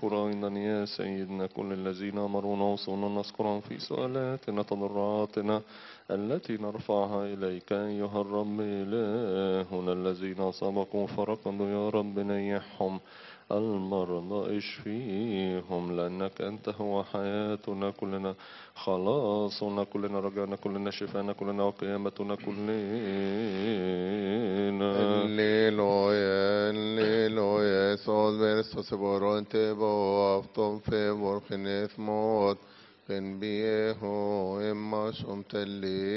نذكر أيضا يا سيدنا كل الذين أمرونا وصونا نذكرهم في سؤالاتنا تضرعاتنا التي نرفعها إليك أيها الرب إلهنا. الذين سبقوا فرقدوا يا رب نيحهم، المرضى اشفيهم، لأنك أنت هو حياتنا كلنا، خلاصنا كلنا، رجعنا كلنا، شفانا كلنا، وقيامتنا كلنا. Alleluia, alleluia, sol verso se vorante bo afton fe vorkhin esmot, ben bieho emma shomtelli.